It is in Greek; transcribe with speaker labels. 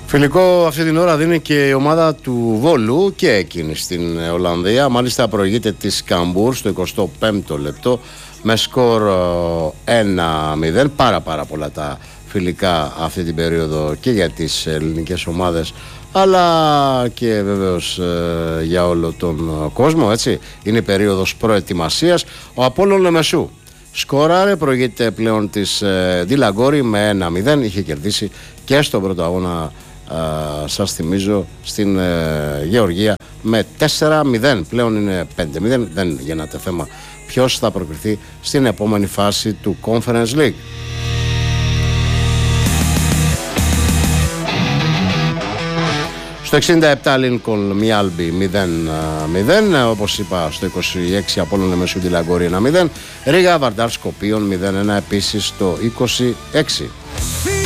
Speaker 1: Φιλικό αυτή την ώρα δίνει και η ομάδα του Βόλου και εκείνη στην Ολλανδία. Μάλιστα προηγείται της Καμπούρ στο 25ο λεπτό με σκορ 1-0. Πάρα πολλά τα φιλικά αυτή την περίοδο και για τις ελληνικές ομάδες, αλλά και βεβαίως για όλο τον κόσμο, έτσι. Είναι η περίοδος προετοιμασίας. Ο Απόλλων Λεμεσού σκόραρε, προηγείται πλέον της Ντιλαγκόρη με 1-0. Είχε κερδίσει και στον πρώτο αγώνα, σας θυμίζω, στην Γεωργία με 4-0. Πλέον είναι 5-0. Δεν γίνεται θέμα ποιος θα προκριθεί στην επόμενη φάση του Conference League. Στο 67 Λίνκολν Μιάλμπι 0-0. Όπως είπα, στο 26 Απόλλων Λεμεσού Ντιλαγκόρη 1-0. Ρίγα Βαρντάρ Σκοπίων 0-1 επίσης στο 26.